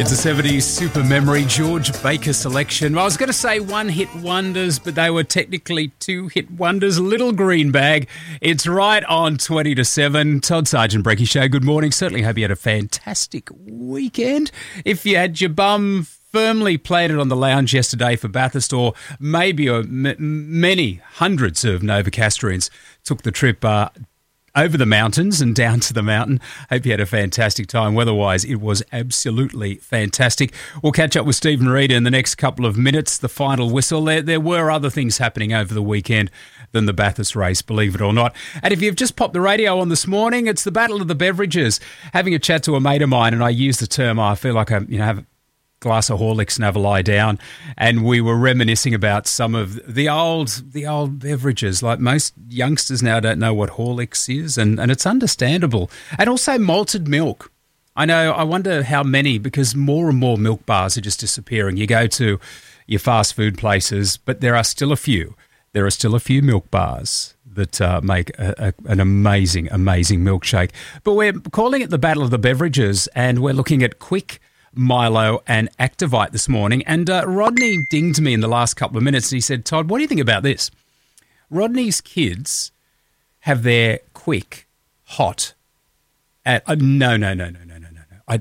It's a 70s super memory George Baker selection. I was going to say one-hit wonders, but they were technically two-hit wonders. Little Green Bag. It's right on 20 to 7. Todd Sargent Brecky Show. Good morning. Certainly hope you had a fantastic weekend. If you had your bum firmly planted on the lounge yesterday for Bathurst, or maybe many hundreds of Novocastrians took the trip over the mountains and down to the mountain. Hope you had a fantastic time. Weather-wise, it was absolutely fantastic. We'll catch up with Stephen Reid in the next couple of minutes, the final whistle. There were other things happening over the weekend than the Bathurst race, believe it or not. And if you've just popped the radio on this morning, it's the Battle of the Beverages. Having a chat to a mate of mine, and I use the term, I feel like I have a glass of Horlicks and have a lie down, and we were reminiscing about some of the old beverages. Like most youngsters now don't know what Horlicks is, and it's understandable. And also malted milk. I wonder how many, because more and more milk bars are just disappearing. You go to your fast food places, but there are still a few. There are still a few milk bars that make an amazing milkshake. But we're calling it the Battle of the Beverages, and we're looking at Quick, Milo and Activite this morning. And Rodney dinged me in the last couple of minutes and he said, Todd, what do you think about this? Rodney's kids have their Quick hot at no. I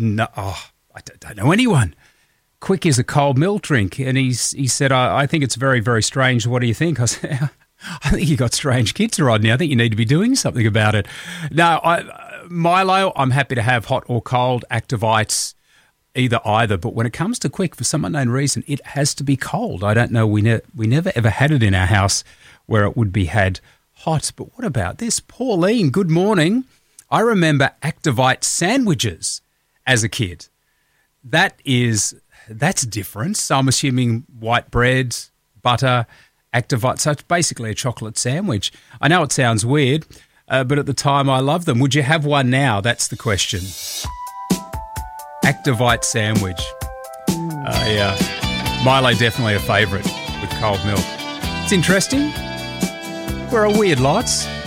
don't know anyone. Quick is a cold milk drink. And he said, I think it's very, very strange. What do you think? I said, I think you got strange kids, Rodney. I think you need to be doing something about it. No, Milo, I'm happy to have hot or cold. Activites, either, but when it comes to Quick, for some unknown reason, it has to be cold. I don't know, we never ever had it in our house where it would be had hot. But what about this? Pauline, good morning. I remember Activite sandwiches as a kid. That's different. So I'm assuming white bread, butter, Activite, so it's basically a chocolate sandwich. I know it sounds weird, but at the time I loved them. Would you have one now? That's the question. Activite sandwich. Yeah. Milo definitely a favourite with cold milk. It's interesting. We're a weird lots.